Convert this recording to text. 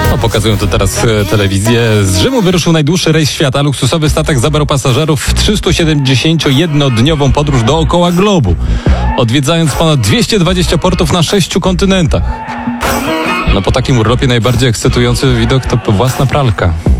No, pokazują to teraz telewizje. Z Rzymu wyruszył najdłuższy rejs świata. Luksusowy statek zabrał pasażerów w 371-dniową podróż dookoła globu, odwiedzając ponad 220 portów na 6 kontynentach. No, po takim urlopie najbardziej ekscytujący widok to własna pralka.